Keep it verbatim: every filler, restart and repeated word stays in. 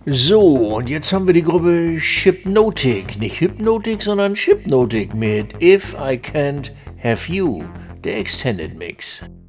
So, und jetzt haben wir die Gruppe Shipnotic. Nicht Hypnotic, sondern Shipnotic mit If I Can't Have You, der Extended Mix.